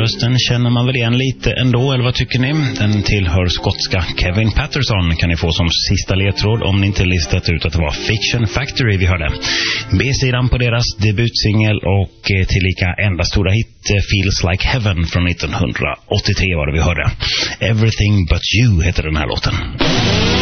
rösten känner man väl igen lite ändå, eller vad tycker ni? Den tillhör skotska Kevin Patterson, kan ni få som sista ledtråd om ni inte listat ut att det var Fiction Factory vi hörde. B-sidan på deras debutsingel och tillika enda stora hit Feels Like Heaven från 1983 var det vi hörde. Everything But You heter den här låten.